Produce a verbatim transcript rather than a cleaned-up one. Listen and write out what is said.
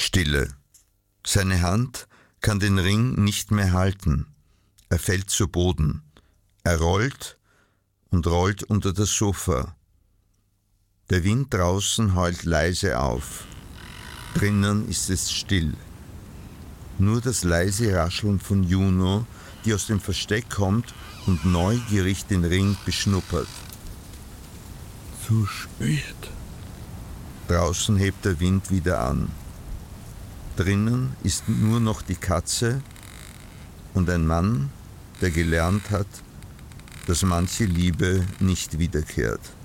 Stille. Seine Hand kann den Ring nicht mehr halten. Er fällt zu Boden. Er rollt und rollt unter das Sofa. Der Wind draußen heult leise auf. Drinnen ist es still. Nur das leise Rascheln von Juno, die aus dem Versteck kommt und neugierig den Ring beschnuppert. Zu spät. Draußen hebt der Wind wieder an. Drinnen ist nur noch die Katze und ein Mann, der gelernt hat, dass manche Liebe nicht wiederkehrt.